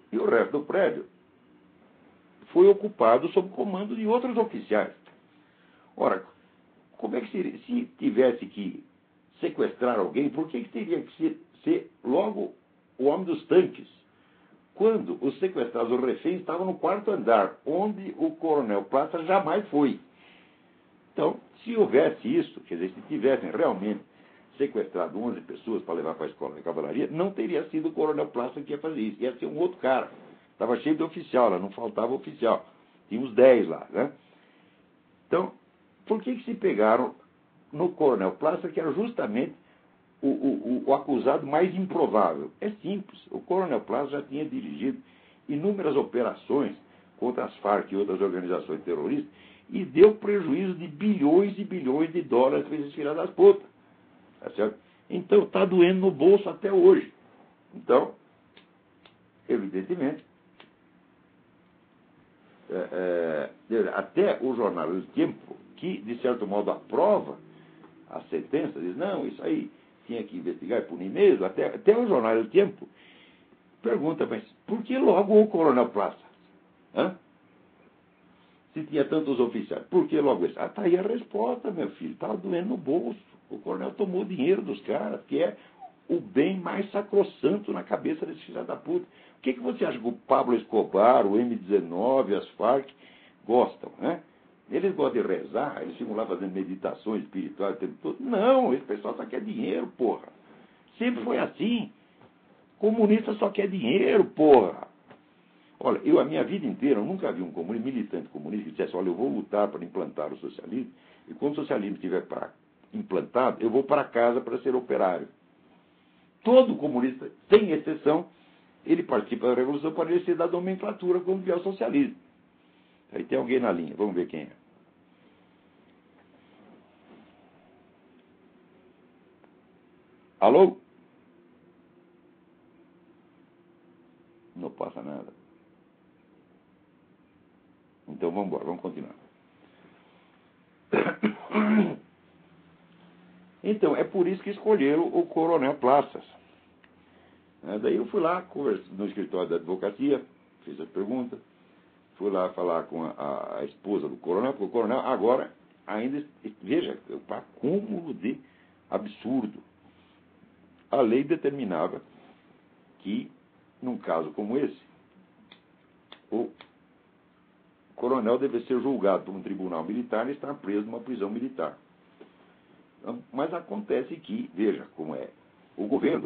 E o resto do prédio foi ocupado sob comando de outros oficiais. Ora, como é que seria? Se tivesse que sequestrar alguém, por que teria que ser logo o homem dos tanques? Quando os sequestrados, os reféns, estavam no quarto andar, onde o coronel Plaza jamais foi. Então, se houvesse isso, quer dizer, se tivessem realmente sequestrado 11 pessoas para levar para a escola de cavalaria, não teria sido o coronel Plaza que ia fazer isso, ia ser um outro cara. Estava cheio de oficial lá, não faltava oficial. Tinha uns 10 lá, né? Então, por que se pegaram no coronel Plaza, que era justamente o acusado mais improvável? É simples. O coronel Plaza já tinha dirigido inúmeras operações contra as Farc e outras organizações terroristas e deu prejuízo de bilhões e bilhões de dólares para esses filhos das putas. Tá certo? Então, está doendo no bolso até hoje. Então, evidentemente, até o jornal El Tiempo, que, de certo modo, aprova a sentença, diz, não, isso aí tinha que investigar e punir mesmo, até o jornal El Tiempo pergunta, mas por que logo o coronel Plaza? Hã? Se tinha tantos oficiais, por que logo esse? Está aí a resposta, meu filho, estava doendo no bolso. O coronel tomou o dinheiro dos caras, que é o bem mais sacrossanto na cabeça desses filhos da puta. O que você acha que o Pablo Escobar, o M-19, as Farc gostam, né? Eles gostam de rezar, eles ficam lá fazendo meditações espirituais o tempo todo. Não, esse pessoal só quer dinheiro, porra. Sempre foi assim. Comunista só quer dinheiro, porra. Olha, a minha vida inteira, eu nunca vi um militante comunista que dissesse, olha, eu vou lutar para implantar o socialismo, e quando o socialismo estiver implantado, eu vou para casa para ser operário. Todo comunista, sem exceção, ele participa da Revolução para ele ser da nomenclatura quando vier o socialismo. Aí tem alguém na linha, vamos ver quem é. Alô? Não passa nada. Então vamos embora, vamos continuar. Então, é por isso que escolheram o coronel Plaças. Daí eu fui lá, no escritório da advocacia, fiz as perguntas, fui lá falar com a esposa do coronel, porque o coronel agora ainda, veja, o acúmulo de absurdo. A lei determinava que, num caso como esse, o coronel deve ser julgado por um tribunal militar e estar preso numa prisão militar. Mas acontece que, veja como é, o governo